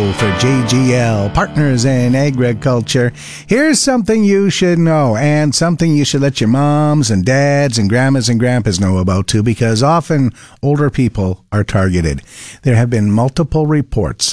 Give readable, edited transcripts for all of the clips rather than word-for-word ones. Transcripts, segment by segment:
for JGL, Partners in Agriculture. Here's something you should know, and something you should let your moms and dads and grandmas and grandpas know about too, because often older people are targeted. There have been multiple reports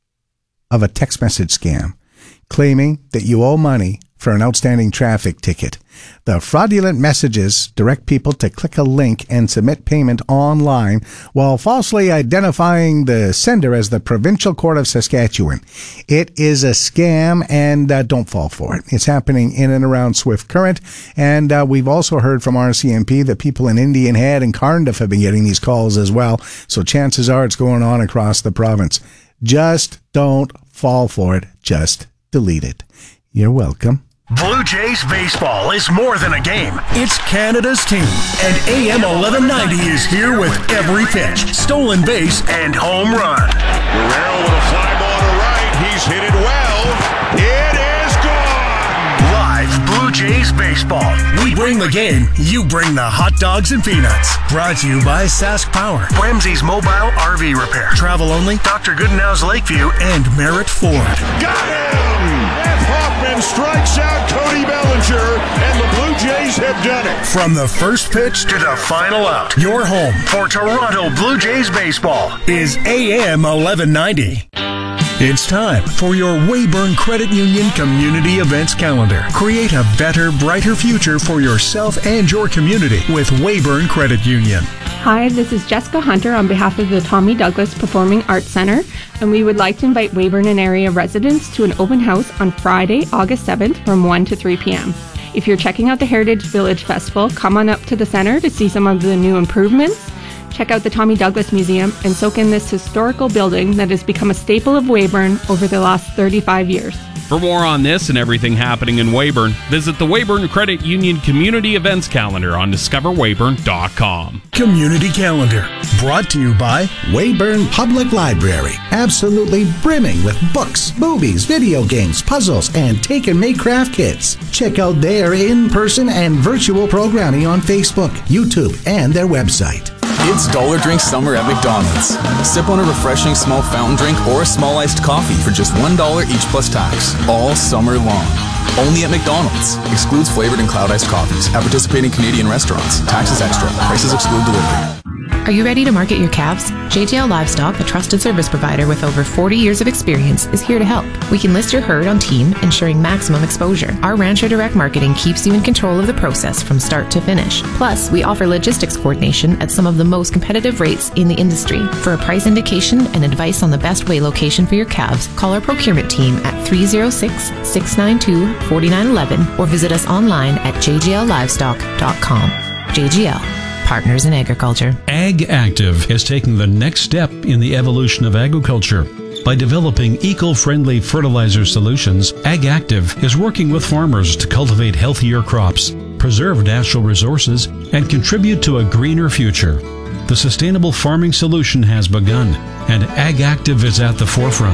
of a text message scam claiming that you owe money for an outstanding traffic ticket. The fraudulent messages direct people to click a link and submit payment online while falsely identifying the sender as the Provincial Court of Saskatchewan. It is a scam, and don't fall for it. It's happening in and around Swift Current, and we've also heard from RCMP that people in Indian Head and Cardiff have been getting these calls as well, so chances are it's going on across the province. Just don't fall for it. Just delete it. You're welcome. Blue Jays baseball is more than a game. It's Canada's team. And AM 1190 is here with every pitch, stolen base, and home run. Guerrero with a fly ball to right. He's hit it well. It is gone. Live Blue Jays baseball. We bring the game. You bring the hot dogs and peanuts. Brought to you by Sask Power, Ramsey's Mobile RV Repair, Travel Only, Dr. Goodenow's Lakeview, and Merritt Ford. Got him! Hoffman strikes out Cody Bellinger, and the Blue Jays have done it. From the first pitch to the final out, your home for Toronto Blue Jays baseball is AM 1190. It's time for your Weyburn Credit Union Community Events Calendar. Create a better, brighter future for yourself and your community with Weyburn Credit Union. Hi, this is Jessica Hunter on behalf of the Tommy Douglas Performing Arts Center, and we would like to invite Weyburn and area residents to an open house on Friday, August 7th from 1 to 3 p.m. If you're checking out the Heritage Village Festival, come on up to the center to see some of the new improvements, check out the Tommy Douglas Museum, and soak in this historical building that has become a staple of Weyburn over the last 35 years. For more on this and everything happening in Weyburn, visit the Weyburn Credit Union Community Events Calendar on discoverweyburn.com. Community Calendar, brought to you by Weyburn Public Library, absolutely brimming with books, movies, video games, puzzles, and take-and-make craft kits. Check out their in-person and virtual programming on Facebook, YouTube, and their website. It's Dollar Drink Summer at McDonald's. Sip on a refreshing small fountain drink or a small iced coffee for just $1 each plus tax, all summer long. Only at McDonald's. Excludes flavored and cloud iced coffees at participating Canadian restaurants. Taxes extra. Prices exclude delivery. Are you ready to market your calves? JGL Livestock, a trusted service provider with over 40 years of experience, is here to help. We can list your herd on team, ensuring maximum exposure. Our Rancher Direct Marketing keeps you in control of the process from start to finish. Plus, we offer logistics coordination at some of the most competitive rates in the industry. For a price indication and advice on the best weigh location for your calves, call our procurement team at 306-692-4911 or visit us online at jgllivestock.com. JGL. Partners in Agriculture. Ag Active is taking the next step in the evolution of agriculture. By developing eco-friendly fertilizer solutions, Ag Active is working with farmers to cultivate healthier crops, preserve natural resources, and contribute to a greener future. The sustainable farming solution has begun, and Ag Active is at the forefront.